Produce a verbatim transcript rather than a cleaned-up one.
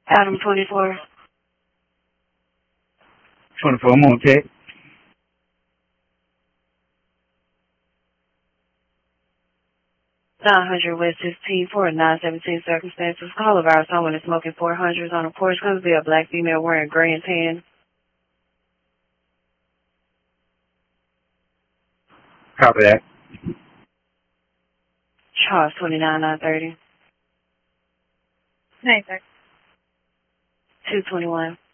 Adam twenty-four. twenty-four, I'm on check. nine hundred West sixteen for nine seventeen circumstances. Call of ours, someone is smoking four hundreds on a porch. Going to be a black female wearing gray and tan. Copy that. Charles twenty-nine nine thirty. nine thirty. two twenty-one.